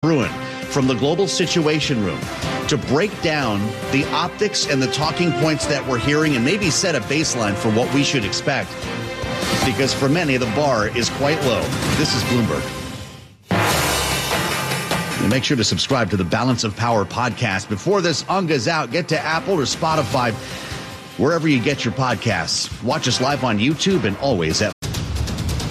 Bruin from the Global Situation Room to break down the optics and the talking points that we're hearing and maybe set a baseline for what we should expect. Because for many, the bar is quite low. This is Bloomberg. And make sure to subscribe to the Balance of Power podcast. Before this unga's out, get to Apple or Spotify, wherever you get your podcasts. Watch us live on YouTube and always at